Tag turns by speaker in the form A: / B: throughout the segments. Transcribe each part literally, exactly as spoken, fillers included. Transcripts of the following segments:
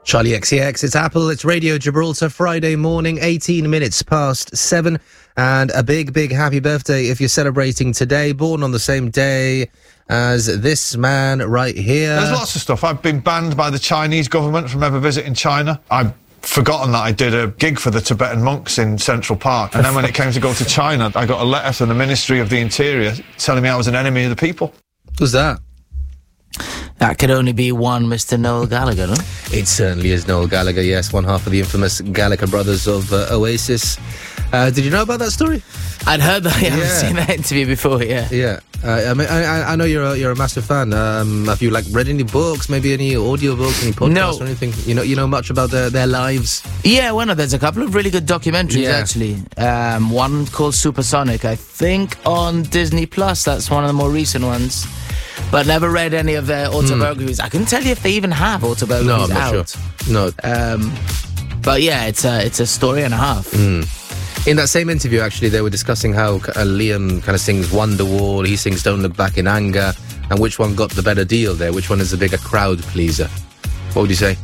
A: Charlie X C X, it's Apple, it's Radio Gibraltar, Friday morning, eighteen minutes past seven. And a big, big happy birthday if you're celebrating today. Born on the same day as this man right here.
B: There's lots of stuff. I've been banned by the Chinese government from ever visiting China. I've forgotten that I did a gig for the Tibetan monks in Central Park. And then when it came to go to China, I got a letter from the Ministry of the Interior telling me I was an enemy of the people.
A: Who's that?
C: That could only be one Mister Noel Gallagher, no?
A: It certainly is Noel Gallagher, yes, one half of the infamous Gallagher brothers of uh, Oasis. Uh, did you know about that story?
C: I'd heard that. I haven't
A: Yeah.
C: seen that interview before, yeah.
A: Yeah, uh, I mean, I, I know you're a, you're a massive fan. Um, have you like read any books, maybe any audio books, any podcasts
C: No.
A: or anything? You know, you know much about their their lives?
C: Yeah, well, no, there's a couple of really good documentaries,
A: Yeah.
C: actually. Um, one called Supersonic, I think on Disney Plus. That's one of the more recent ones. But never read any of their autobiographies. I couldn't tell you if they even have autobiographies
A: No, I'm not
C: out.
A: sure. No.
C: Um, but yeah, it's a, it's a story and a half.
A: In that same interview, actually, they were discussing how uh, Liam kind of sings Wonderwall, he sings Don't Look Back in Anger, and which one got the better deal there? Which one is the bigger crowd pleaser? What would you say?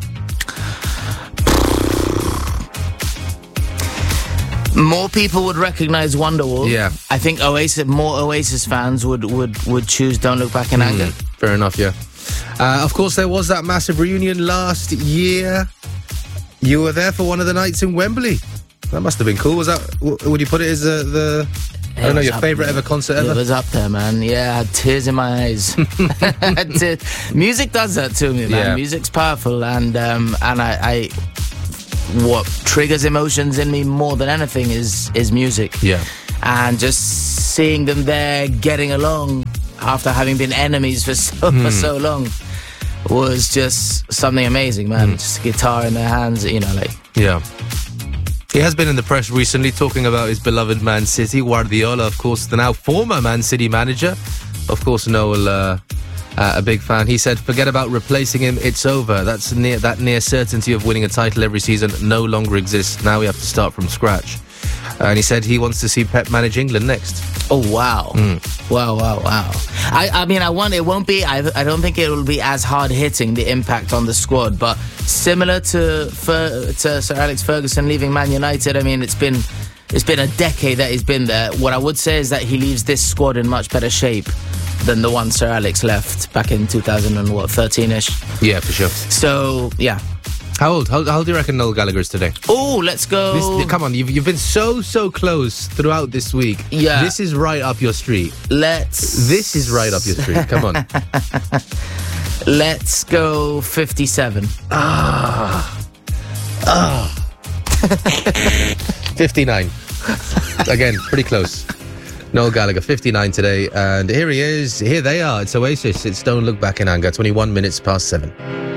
C: More people would recognise Wonderwall.
A: Yeah.
C: I think Oasis, more Oasis fans would, would, would choose Don't Look Back in Anger.
A: Fair enough, yeah. Uh, of course, there was that massive reunion last year. You were there for one of the nights in Wembley. That must have been cool. Was that, w- would you put it as uh, the, I don't know,
C: was
A: your
C: up
A: favourite
C: there.
A: ever concert
C: It
A: ever?
C: was up there, man. Yeah, I had tears in my eyes. I had tears. Music does that to me, man.
A: Yeah.
C: Music's powerful, and um, and I, I, what triggers emotions in me more than anything is is music.
A: Yeah.
C: And just seeing them there, getting along after having been enemies for so for so long, was just something amazing, man. Just a guitar in their hands, you know, like.
A: Yeah. He has been in the press recently talking about his beloved Man City. Guardiola, of course, the now former Man City manager. Of course, Noel, uh, uh, a big fan. He said, forget about replacing him, it's over. That's near, that near certainty of winning a title every season no longer exists. Now we have to start from scratch. Uh, and he said he wants to see Pep manage England next.
C: Oh, wow. Wow, wow, wow. I, I mean, I want, it won't be, I, I don't think it will be as hard-hitting, the impact on the squad, but similar to, Fer, to Sir Alex Ferguson leaving Man United, I mean, it's been, it's been a decade that he's been there. What I would say is that he leaves this squad in much better shape than the one Sir Alex left back in two thousand thirteen-ish.
A: Yeah, for sure.
C: So, yeah.
A: How old? How, how old do you reckon Noel Gallagher is today?
C: Oh, let's go.
A: This, come on, you've, you've been so, so close throughout this week.
C: Yeah.
A: This is right up your street.
C: Let's...
A: This is right up your street. Come on.
C: Let's go fifty-seven.
A: fifty-nine. Again, pretty close. Noel Gallagher, fifty-nine today. And here he is. Here they are. It's Oasis. It's Don't Look Back in Anger. twenty-one minutes past seven.